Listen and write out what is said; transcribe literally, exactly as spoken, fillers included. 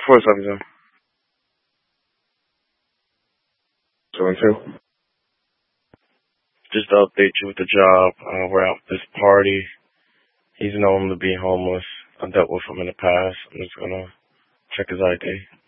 What's up, Jim? Two and two. Just to update you with the job, uh, we're out at this party. He's known to be homeless. I dealt with him in the past. I'm just gonna check his I D.